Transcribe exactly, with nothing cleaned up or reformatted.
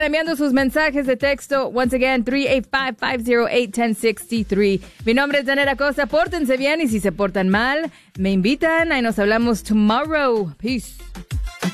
Enviando sus mensajes de texto, once again, three eight five, five oh eight, one oh six three. Mi nombre es Danera Costa, pórtense bien y si se portan mal, me invitan y nos hablamos tomorrow. Peace.